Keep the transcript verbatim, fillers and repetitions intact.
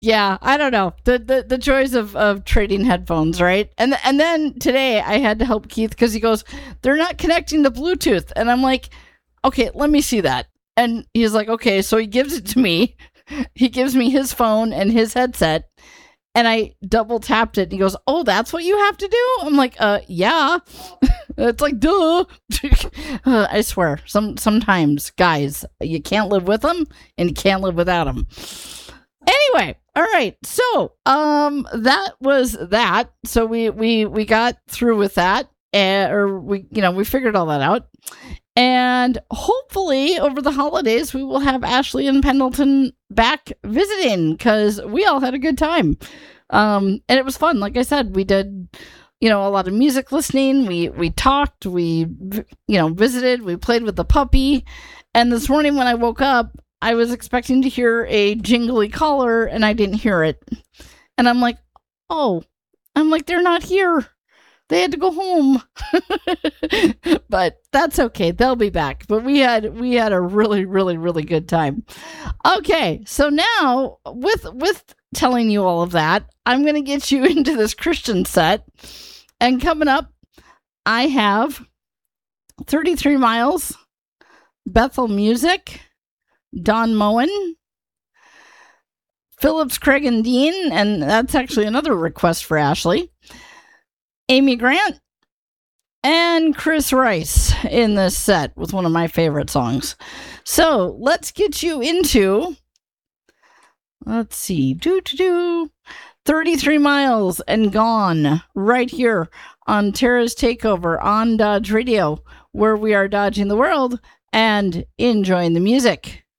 Yeah, I don't know. The the, the joys of, of trading headphones, right? And and then today I had to help Keith because he goes, they're not connecting to Bluetooth. And I'm like, okay, let me see that. And he's like, okay, so he gives it to me. He gives me his phone and his headset. And I double tapped it. And he goes, oh, that's what you have to do? I'm like, uh, yeah. It's like, duh. uh, I swear, some sometimes, guys, you can't live with them and you can't live without them. Anyway, all right. So, um, that was that. So we we we got through with that, and or we you know we figured all that out, and hopefully over the holidays we will have Ashley and Pendleton back visiting because we all had a good time, um, and it was fun. Like I said, we did. You know, a lot of music listening. We we talked. We you know visited. We played with the puppy, and this morning when I woke up, I was expecting to hear a jingly collar and I didn't hear it. And I'm like, oh, I'm like, they're not here. They had to go home. But that's okay. They'll be back. But we had we had a really, really, really good time. Okay, so now with with telling you all of that, I'm gonna get you into this Christian set. And coming up, I have thirty-three miles, Bethel Music, Don Moen, Phillips, Craig, and Dean, and that's actually another request for Ashley, Amy Grant, and Chris Rice in this set with one of my favorite songs. So let's get you into, let's see, do do do, thirty-three miles and Gone, right here on Tara's Takeover on Dodge Radio, where we are dodging the world and enjoying the music.